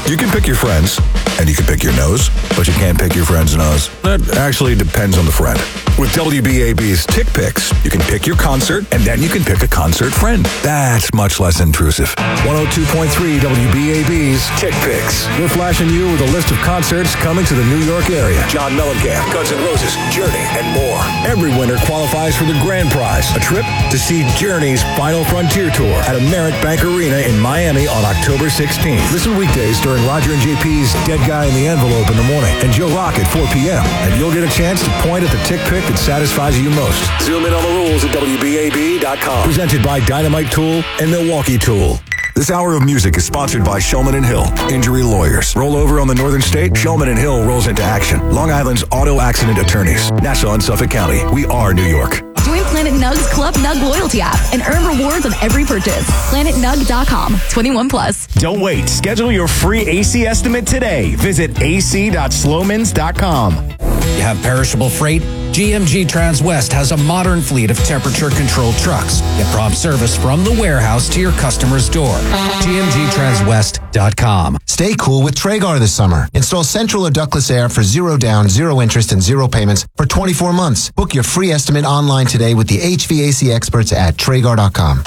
You can pick your friends, and you can pick your nose, but you can't pick your friend's nose. That actually depends on the friend. With WBAB's Tick Picks, you can pick your concert, and then you can pick a concert friend. That's much less intrusive. 102.3 WBAB's Tick Picks. We're flashing you with a list of concerts coming to the New York area. John Mellencamp, Guns N' Roses, Journey, and more. Every winner qualifies for the grand prize, a trip to see Journey's Final Frontier Tour at Amerit Bank Arena in Miami on October 16th. Listen weekdays during Roger and JP's Dead Guy in the Envelope in the morning and Joe Rock at 4 p.m. And you'll get a chance to point at the Tick Pick that satisfies you most. Zoom in on the rules at WBAB.com. Presented by Dynamite Tool and Milwaukee Tool. This hour of music is sponsored by Shulman & Hill, Injury Lawyers. Roll over on the Northern State, Shulman & Hill rolls into action. Long Island's auto accident attorneys. Nassau and Suffolk County. We are New York. Join Planet Nug's Club Nug loyalty app and earn rewards on every purchase. PlanetNug.com. 21 plus. Don't wait. Schedule your free AC estimate today. Visit ac.slomans.com. You have perishable freight? GMG Transwest has a modern fleet of temperature-controlled trucks. Get prompt service from the warehouse to your customer's door. GMGTranswest.com. Stay cool with Traegar this summer. Install central or ductless air for 0 down, 0 interest, and 0 payments for 24 months. Book your free estimate online today with the HVAC experts at Traegar.com.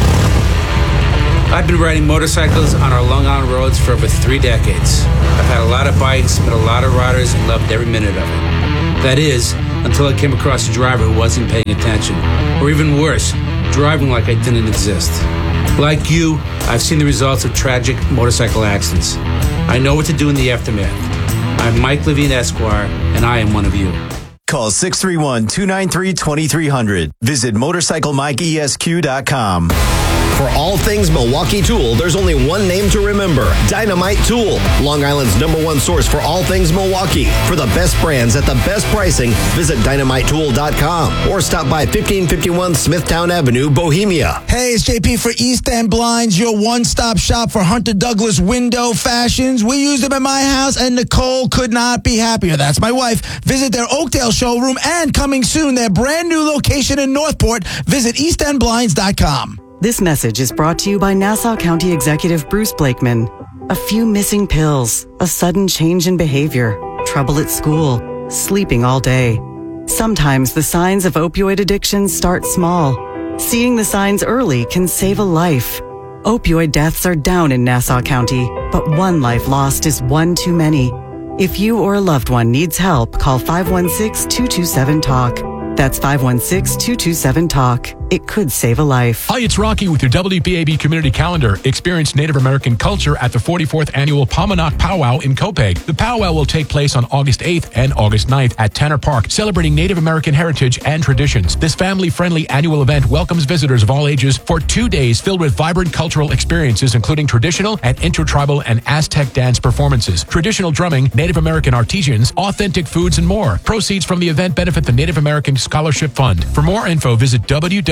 I've been riding motorcycles on our Long Island roads for over 3 decades. I've had a lot of bikes, met a lot of riders, and loved every minute of it. That is, until I came across a driver who wasn't paying attention. Or even worse, driving like I didn't exist. Like you, I've seen the results of tragic motorcycle accidents. I know what to do in the aftermath. I'm Mike Levine, Esquire, and I am one of you. Call 631-293-2300. Visit MotorcycleMikeESQ.com. For all things Milwaukee Tool, there's only one name to remember: Dynamite Tool, Long Island's #1 source for all things Milwaukee. For the best brands at the best pricing, visit DynamiteTool.com or stop by 1551 Smithtown Avenue, Bohemia. Hey, it's JP for East End Blinds, your one-stop shop for Hunter Douglas window fashions. We use them at my house, and Nicole could not be happier. That's my wife. Visit their Oakdale showroom, and coming soon, their brand new location in Northport. Visit EastEndBlinds.com. This message is brought to you by Nassau County Executive Bruce Blakeman. A few missing pills, a sudden change in behavior, trouble at school, sleeping all day. Sometimes the signs of opioid addiction start small. Seeing the signs early can save a life. Opioid deaths are down in Nassau County, but one life lost is one too many. If you or a loved one needs help, call 516-227-TALK. That's 516-227-TALK. It could save a life. Hi, it's Rocky with your WBAB Community Calendar. Experience Native American culture at the 44th Annual Paumanok Powwow in Copiague. The powwow will take place on August 8th and August 9th at Tanner Park, celebrating Native American heritage and traditions. This family-friendly annual event welcomes visitors of all ages for 2 days filled with vibrant cultural experiences, including traditional and intertribal and Aztec dance performances, traditional drumming, Native American artisans, authentic foods, and more. Proceeds from the event benefit the Native American Scholarship Fund. For more info, visit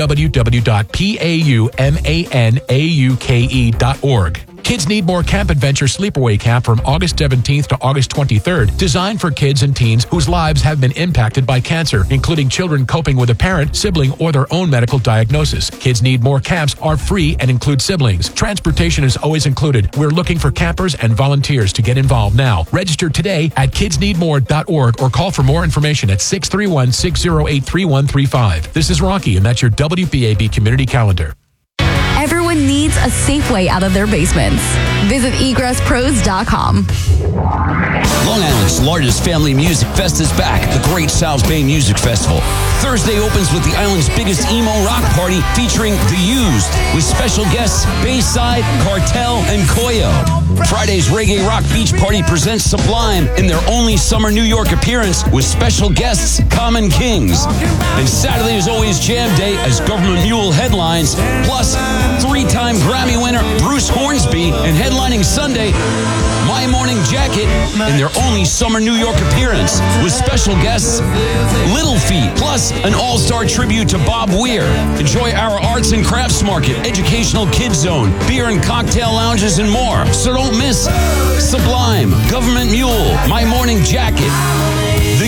www.paumanauke.org. Kids Need More Camp Adventure Sleepaway Camp from August 17th to August 23rd, designed for kids and teens whose lives have been impacted by cancer, including children coping with a parent, sibling, or their own medical diagnosis. Kids Need More camps are free and include siblings. Transportation is always included. We're looking for campers and volunteers to get involved now. Register today at kidsneedmore.org or call for more information at 631-608-3135. This is Rocky, and that's your WBAB Community Calendar. Everyone needs a safe way out of their basements. Visit egrесspros.com. Long Island's largest family music fest is back, the Great South Bay Music Festival. Thursday opens with the island's biggest emo rock party featuring The Used, with special guests Bayside, Cartel, and Koyo. Friday's Reggae Rock Beach Party presents Sublime in their only summer New York appearance with special guests Common Kings. And Saturday is always Jam Day as Government Mule headlines, plus 3-time Grammy winner Bruce Hornsby, and headlining Sunday, My Morning Jacket in their only summer New York appearance with special guests Little Feat, plus an all-star tribute to Bob Weir. Enjoy our arts and crafts market, educational kids zone, beer and cocktail lounges, and more. So don't miss Sublime, Government Mule, My Morning Jacket, The Used,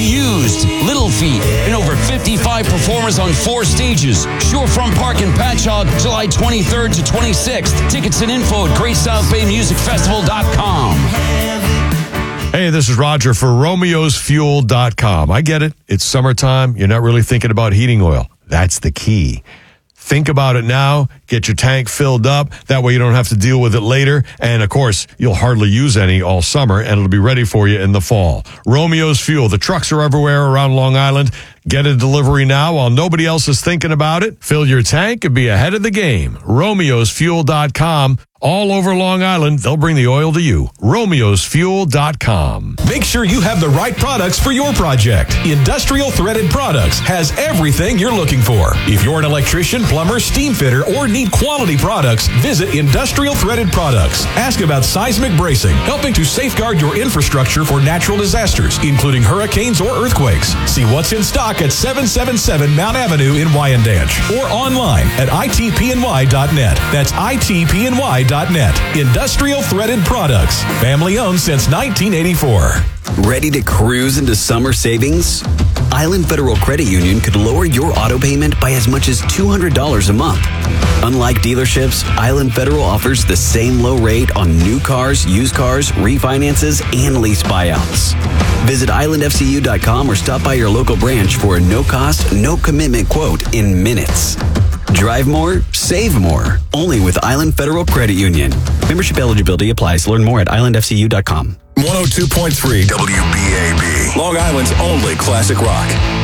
Used, Little Feat, and over 55 performers on 4 stages. Shorefront Park in Patchogue, July 23rd to 26th. Tickets and info at GreatSouthBayMusicFestival.com. Hey, this is Roger for Romeo'sFuel.com. I get it. It's summertime. You're not really thinking about heating oil. That's the key. Think about it now. Get your tank filled up. That way you don't have to deal with it later. And, of course, you'll hardly use any all summer, and it'll be ready for you in the fall. Romeo's Fuel. The trucks are everywhere around Long Island. Get a delivery now while nobody else is thinking about it. Fill your tank and be ahead of the game. Romeo'sFuel.com. All over Long Island, they'll bring the oil to you. Romeo'sFuel.com. Make sure you have the right products for your project. Industrial Threaded Products has everything you're looking for. If you're an electrician, plumber, steam fitter, or need quality products, visit Industrial Threaded Products. Ask about seismic bracing, helping to safeguard your infrastructure for natural disasters, including hurricanes or earthquakes. See what's in stock at 777 Mount Avenue in Wyandanch or online at itpny.net. That's itpny.net. Industrial Threaded Products. Family owned since 1984. Ready to cruise into summer savings? Island Federal Credit Union could lower your auto payment by as much as $200 a month. Unlike dealerships, Island Federal offers the same low rate on new cars, used cars, refinances, and lease buyouts. Visit islandfcu.com or stop by your local branch for a no-cost, no-commitment quote in minutes. Drive more, save more. Only with Island Federal Credit Union. Membership eligibility applies. Learn more at islandfcu.com. 102.3 WBAB. Long Island's only classic rock.